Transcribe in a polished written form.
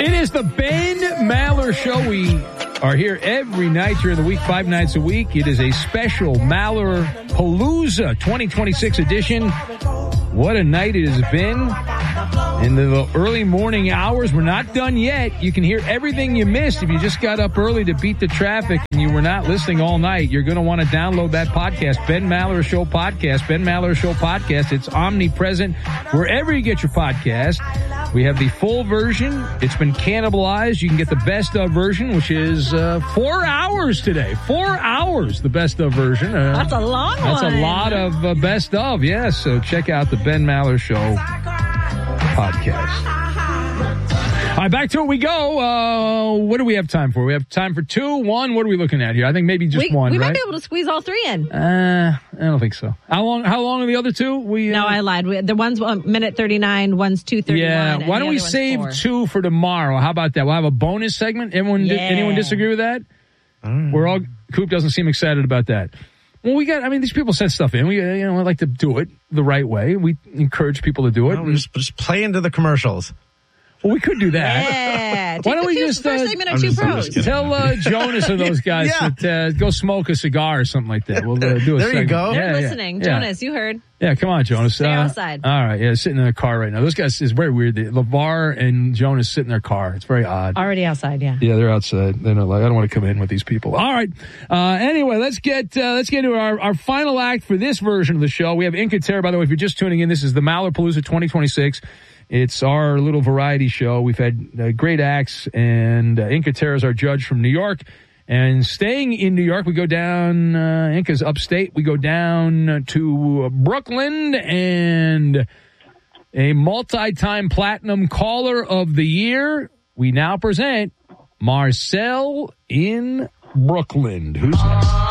It is the Ben Maller Show. We are here every night during the week, 5 nights a week. It is a special Maller Palooza 2026 edition. What a night it has been. In the early morning hours, we're not done yet. You can hear everything you missed if you just got up early to beat the traffic and you were not listening all night. You're going to want to download that podcast, Ben Maller Show Podcast. Ben Maller Show Podcast. It's omnipresent wherever you get your podcast. We have the full version. It's been cannibalized. You can get the best of version, which is 4 hours today. 4 hours, the best of version. That's a long one. That's a lot of best of, yes. So check out the Ben Maller Show podcast. All right, back to it we go. What do we have time for? We have time for 2, 1. What are we looking at here? I think maybe just one, we right? might be able to squeeze all 3 in. I don't think so. How long are the other 2? No, I lied. The one's 1:39, one's 2:31. Yeah, why don't we save 2 for tomorrow? How about that? We'll have a bonus segment. Anyone disagree with that? Coop doesn't seem excited about that. Well, these people send stuff in. We like to do it the right way. We encourage people to do it. Just play into the commercials. Well, we could do that. Yeah. Why don't we just first segment of 2 pros? Tell Jonas and those guys that go smoke a cigar or something like that. We'll do a segment. There you go. They're listening. Yeah. Jonas, you heard. Yeah, come on, Jonas. Stay outside. All right, yeah, sitting in the car right now. Those guys is very weird. LeVar and Jonas sit in their car. It's very odd. Already outside, yeah. Yeah, they're outside. They're not I don't want to come in with these people. All right. Anyway, let's get to our final act for this version of the show. We have Inca Terra. By the way, if you're just tuning in, this is the Maller Palooza 2026. It's our little variety show. We've had great acts, and Inca Terra is our judge from New York. And staying in New York, we go down, Inca's upstate. We go down to Brooklyn, and a multi-time platinum caller of the year. We now present Marcel in Brooklyn. Who's next?